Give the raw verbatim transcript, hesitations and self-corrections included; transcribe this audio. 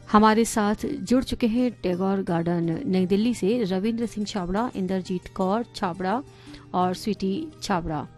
हमारे साथ जुड़ चुके हैं टैगोर गार्डन नई दिल्ली से रविंद्र सिंह छाबड़ा, इंद्रजीत कौर छाबड़ा और स्वीटी छाबड़ा।